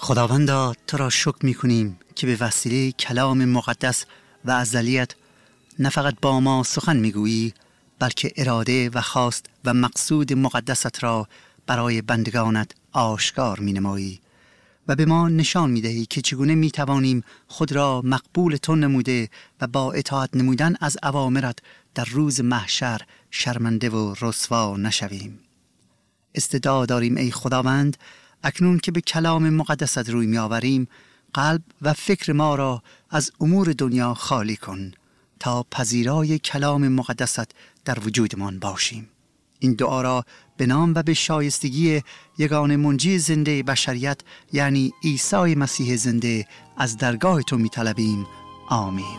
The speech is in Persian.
خداوندا تو را شکر می کنیم که به وسیله کلام مقدس و ازلیت نه فقط با ما سخن می گویی، بلکه اراده و خواست و مقصود مقدست را برای بندگانت آشکار می نمایی و به ما نشان می دهی که چگونه می توانیم خود را مقبول تو نموده و با اطاعت نمودن از اوامرت در روز محشر شرمنده و رسوا نشویم. استعداد داریم ای خداوند اکنون که به کلام مقدست روی می آوریم، قلب و فکر ما را از امور دنیا خالی کن تا پذیرای کلام مقدست در وجودمان باشیم. این دعا را به نام و به شایستگی یگانه منجی زنده بشریت یعنی عیسی مسیح زنده از درگاه تو می طلبیم. آمین.